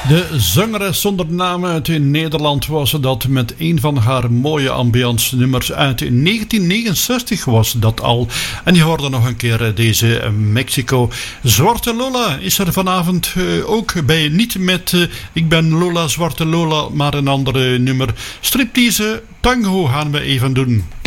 De zangeres zonder naam uit Nederland was dat met een van haar mooie ambiance nummers uit 1969 was dat al. En je hoorde nog een keer deze Mexico. Zwarte Lola is er vanavond ook bij. Niet met Ik ben Lola, Zwarte Lola, maar een andere nummer. Striptease Tango gaan we even doen.